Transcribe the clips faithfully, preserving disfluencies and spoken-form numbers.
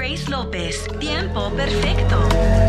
Grace López, Tiempo Perfecto.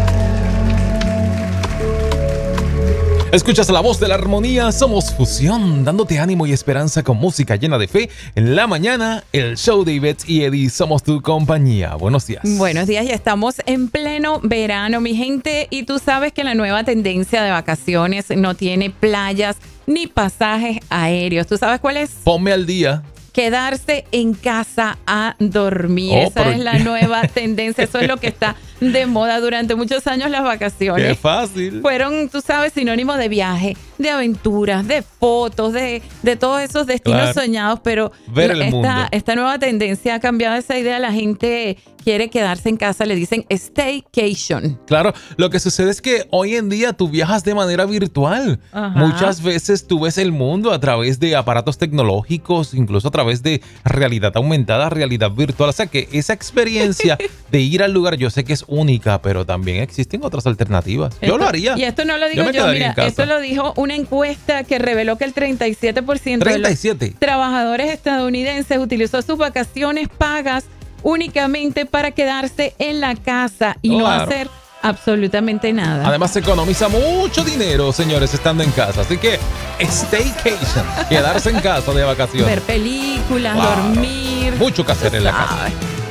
Escuchas la voz de la armonía, somos Fusión, dándote ánimo y esperanza con música llena de fe. En la mañana, el show de Ivette y Eddie, somos tu compañía. Buenos días. Buenos días, ya estamos en pleno verano, mi gente, y tú sabes que la nueva tendencia de vacaciones no tiene playas ni pasajes aéreos. ¿Tú sabes cuál es? Ponme al día. Quedarse en casa a dormir. Oh, Esa pero... es la nueva tendencia. Eso es lo que está de moda durante muchos años. Las vacaciones ¡Qué fácil! fueron, tú sabes, sinónimo de viaje, de aventuras, de fotos, de, de todos esos destinos claro. soñados. Pero ver el esta, mundo. esta nueva tendencia ha cambiado esa idea. La gente quiere quedarse en casa. Le dicen staycation. Claro, lo que sucede es que hoy en día tú viajas de manera virtual. Ajá. Muchas veces tú ves el mundo a través de aparatos tecnológicos, incluso a través de realidad aumentada, realidad virtual. O sea que esa experiencia de ir al lugar, yo sé que es única, pero también existen otras alternativas. Yo Esto, lo haría. Y esto no lo digo yo, yo, yo mira, esto lo dijo una encuesta que reveló que el treinta y siete por ciento treinta y siete. de los trabajadores estadounidenses utilizó sus vacaciones pagas únicamente para quedarse en la casa y claro. no hacer absolutamente nada. Además se economiza mucho dinero, señores, estando en casa. Así que staycation, quedarse en casa de vacaciones. Ver películas, wow. dormir. Mucho que hacer en la casa. ¿Sabes?